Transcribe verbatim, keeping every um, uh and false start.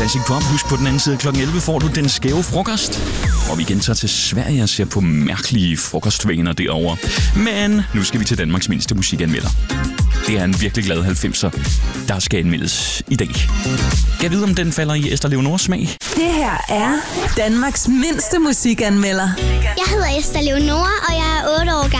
Classic Pop. Husk, på den anden side klokken elleve får du Den Skæve Frokost. Og vi gentager til Sverige og ser på mærkelige frokostvaner derovre. Men nu skal vi til Danmarks mindste musikanmelder. Det er en virkelig glad halvfemser, der skal anmeldes i dag. Kan jeg vide, om den falder i Esther Leonors smag? Det her er Danmarks mindste musikanmelder. Jeg hedder Esther Leonora, og jeg er otte år